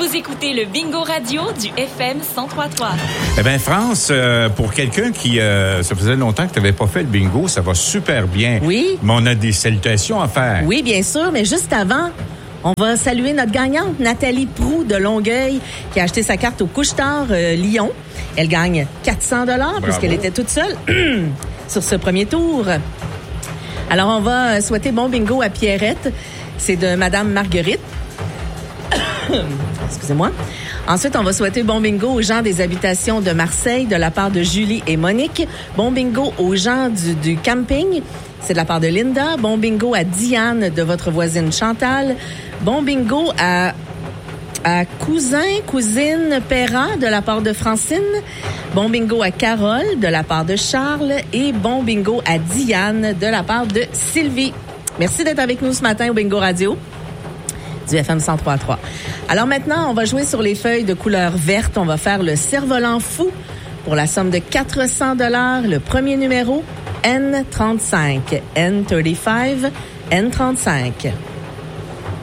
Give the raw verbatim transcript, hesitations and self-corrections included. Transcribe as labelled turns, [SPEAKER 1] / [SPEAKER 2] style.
[SPEAKER 1] Vous écoutez le Bingo Radio du F M cent trois virgule trois.
[SPEAKER 2] Eh bien, France, euh, pour quelqu'un qui... Euh, ça faisait longtemps que tu n'avais pas fait le bingo, ça va super bien.
[SPEAKER 3] Oui.
[SPEAKER 2] Mais on a des salutations à faire.
[SPEAKER 3] Oui, bien sûr, mais juste avant... On va saluer notre gagnante, Nathalie Proux de Longueuil, qui a acheté sa carte au Couche-Tard euh, Lyon. Elle gagne quatre cents dollars puisqu'elle était toute seule sur ce premier tour. Alors, on va souhaiter bon bingo à Pierrette. C'est de Madame Marguerite. Excusez-moi. Ensuite, on va souhaiter bon bingo aux gens des habitations de Marseille de la part de Julie et Monique. Bon bingo aux gens du, du camping. C'est de la part de Linda. Bon bingo à Diane de votre voisine Chantal. Bon bingo à, à cousin, cousine Perra de la part de Francine. Bon bingo à Carole de la part de Charles. Et bon bingo à Diane de la part de Sylvie. Merci d'être avec nous ce matin au Bingo Radio du F M cent trois virgule trois. Alors maintenant, on va jouer sur les feuilles de couleur verte. On va faire le cerf-volant fou pour la somme de quatre cents dollars. Le premier numéro, N trente-cinq. N trente-cinq. N trente-cinq.